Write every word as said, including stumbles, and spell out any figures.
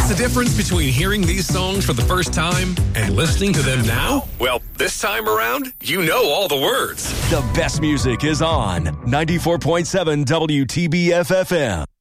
What's the difference between hearing these songs for the first time and listening to them now? Well, this time around, you know all the words. The best music is on ninety-four point seven W T B F F M.